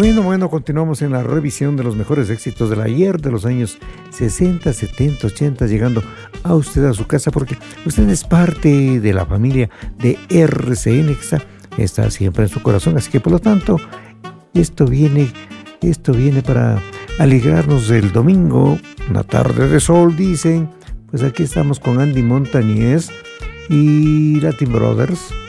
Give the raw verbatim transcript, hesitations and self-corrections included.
Bueno, bueno, continuamos en la revisión de los mejores éxitos del ayer, de los años sesenta, setenta, ochenta, llegando a usted a su casa, porque usted es parte de la familia de R C N, que está, está siempre en su corazón. Así que, por lo tanto, esto viene, esto viene para alegrarnos el domingo, una tarde de sol, dicen. Pues aquí estamos con Andy Montañez y Latin Brothers.